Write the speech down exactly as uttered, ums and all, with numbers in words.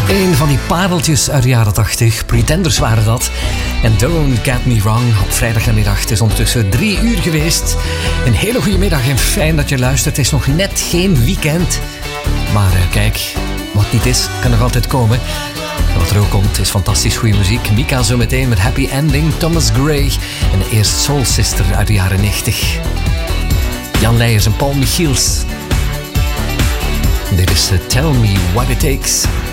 Een van die pareltjes uit de jaren tachtig. Pretenders waren dat. En Don't Get Me Wrong op vrijdagmiddag. Het is ondertussen drie uur geweest. Een hele goede middag en fijn dat je luistert. Het is nog net geen weekend. Maar uh, kijk, wat niet is, kan nog altijd komen. En wat er ook komt, is fantastisch goede muziek. Mika zometeen met Happy Ending, Thomas Gray. En eerst Soul Sister uit de jaren negentig. Jan Leijers en Paul Michiels. Dit is uh, Tell Me What It Takes.